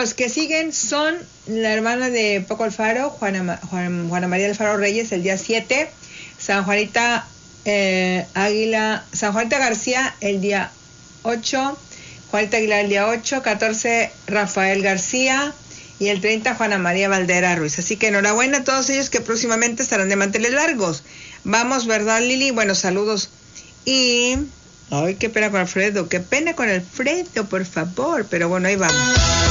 los que siguen son la hermana de Paco Alfaro, Juana María Alfaro Reyes, el día 7. San Juanita García, el día 8. Juanita Aguilar, el día 8. 14, Rafael García. Y el 30, Juana María Valdera Ruiz. Así que enhorabuena a todos ellos que próximamente estarán de manteles largos. Vamos, ¿verdad, Lili? Bueno, saludos. Y... ay, qué pena con Alfredo. Qué pena con Alfredo, por favor. Pero bueno, ahí vamos.